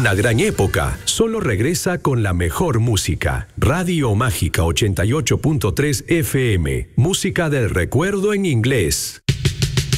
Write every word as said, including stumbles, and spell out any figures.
una gran época solo regresa con la mejor música. Radio Mágica ochenta y ocho punto tres F M. Música del recuerdo en inglés.